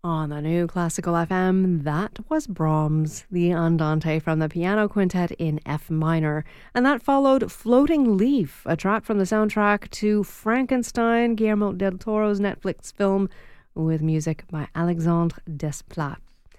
On the New Classical FM, that was Brahms, the Andante from the Piano Quintet in F minor. And that followed Floating Leaf, a track from the soundtrack to Frankenstein, Guillermo del Toro's Netflix film, with music by Alexandre Desplat.